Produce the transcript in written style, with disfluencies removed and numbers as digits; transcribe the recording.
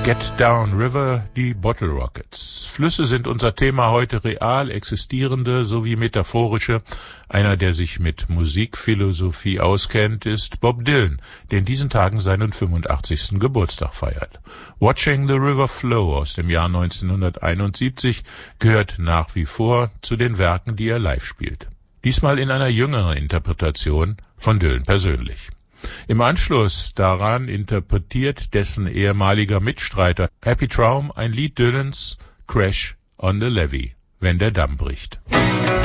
Get Down River, die Bottle Rockets. Flüsse sind unser Thema heute, real existierende sowie metaphorische. Einer, der sich mit Musikphilosophie auskennt, ist Bob Dylan, der in diesen Tagen seinen 85. Geburtstag feiert. Watching the River Flow aus dem Jahr 1971 gehört nach wie vor zu den Werken, die er live spielt. Diesmal in einer jüngeren Interpretation von Dylan persönlich. Im Anschluss daran interpretiert dessen ehemaliger Mitstreiter Happy Traum ein Lied Dylans, Crash on the Levee, wenn der Damm bricht.